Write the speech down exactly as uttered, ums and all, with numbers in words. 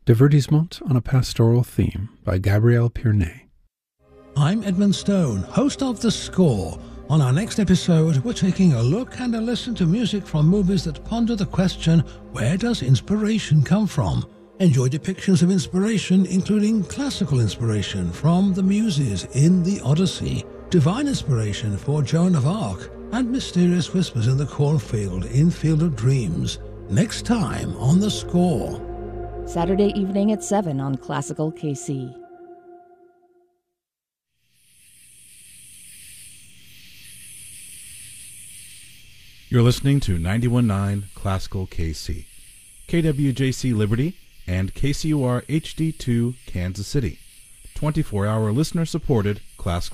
Divertissement on a Pastoral Theme by Gabrielle Pierney. I'm Edmund Stone, host of The Score. On our next episode, we're taking a look and a listen to music from movies that ponder the question, where does inspiration come from? Enjoy depictions of inspiration, including classical inspiration from the Muses in the Odyssey, divine inspiration for Joan of Arc, and mysterious whispers in the cornfield in Field of Dreams. Next time on The Score. Saturday evening at seven on Classical K C. You're listening to ninety-one point nine Classical K C, K W J C Liberty, and K C U R H D two Kansas City, twenty-four hour listener-supported classical